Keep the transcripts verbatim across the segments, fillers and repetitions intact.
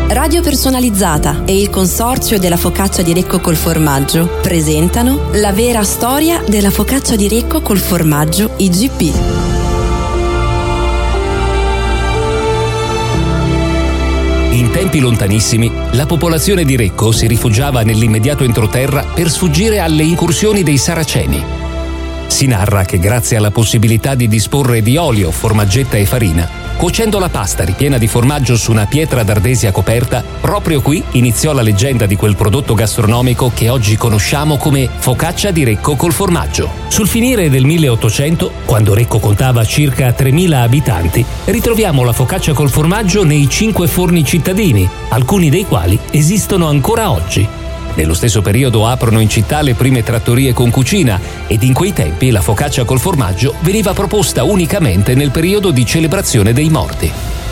Radio Personalizzata e il consorzio della focaccia di Recco col formaggio presentano la vera storia della focaccia di Recco col formaggio I G P. In tempi lontanissimi, la popolazione di Recco si rifugiava nell'immediato entroterra per sfuggire alle incursioni dei Saraceni. Si narra che grazie alla possibilità di disporre di olio, formaggetta e farina, cuocendo la pasta ripiena di formaggio su una pietra d'ardesia coperta, proprio qui iniziò la leggenda di quel prodotto gastronomico che oggi conosciamo come focaccia di Recco col formaggio. Sul finire del milleottocento, quando Recco contava circa tremila abitanti, ritroviamo la focaccia col formaggio nei cinque forni cittadini, alcuni dei quali esistono ancora oggi. Nello stesso periodo aprono in città le prime trattorie con cucina ed in quei tempi la focaccia col formaggio veniva proposta unicamente nel periodo di celebrazione dei morti.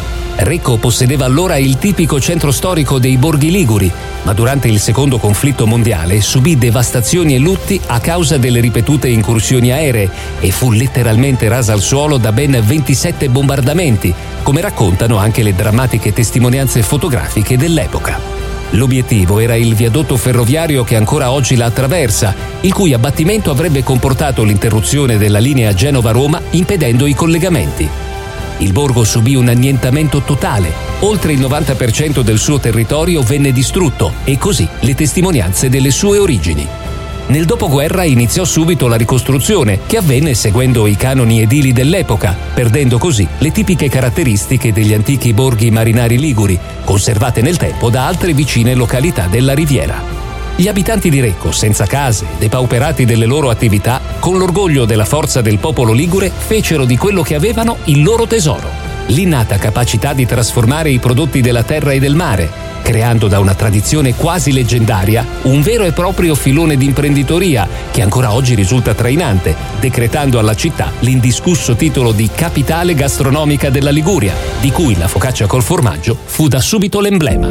Recco possedeva allora il tipico centro storico dei borghi liguri, ma durante il secondo conflitto mondiale subì devastazioni e lutti a causa delle ripetute incursioni aeree e fu letteralmente rasa al suolo da ben ventisette bombardamenti, come raccontano anche le drammatiche testimonianze fotografiche dell'epoca. L'obiettivo era il viadotto ferroviario che ancora oggi la attraversa, il cui abbattimento avrebbe comportato l'interruzione della linea Genova-Roma, impedendo i collegamenti. Il borgo subì un annientamento totale, oltre il novanta per cento del suo territorio venne distrutto e così le testimonianze delle sue origini. Nel dopoguerra iniziò subito la ricostruzione, che avvenne seguendo i canoni edili dell'epoca, perdendo così le tipiche caratteristiche degli antichi borghi marinari liguri, conservate nel tempo da altre vicine località della Riviera. Gli abitanti di Recco, senza case, depauperati delle loro attività, con l'orgoglio della forza del popolo ligure, fecero di quello che avevano il loro tesoro: l'innata capacità di trasformare i prodotti della terra e del mare, creando da una tradizione quasi leggendaria un vero e proprio filone di imprenditoria che ancora oggi risulta trainante, decretando alla città l'indiscusso titolo di capitale gastronomica della Liguria, di cui la focaccia col formaggio fu da subito l'emblema.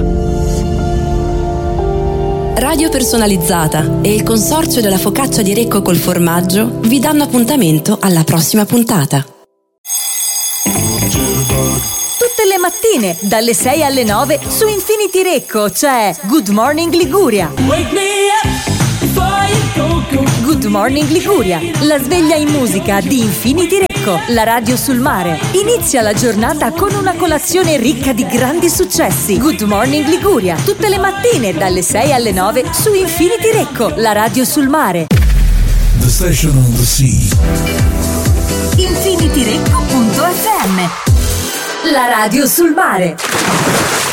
Radio Personalizzata e il consorzio della focaccia di Recco col formaggio vi danno appuntamento alla prossima puntata. Tutte le mattine, dalle sei alle nove, su Infinity Recco c'è Good Morning Liguria. Good Morning Liguria, la sveglia in musica di Infinity Recco, la radio sul mare. Inizia la giornata con una colazione ricca di grandi successi. Good Morning Liguria, tutte le mattine, dalle sei alle nove, su Infinity Recco, la radio sul mare. The station on the sea. infinityrecco punto effe emme, la radio sul mare.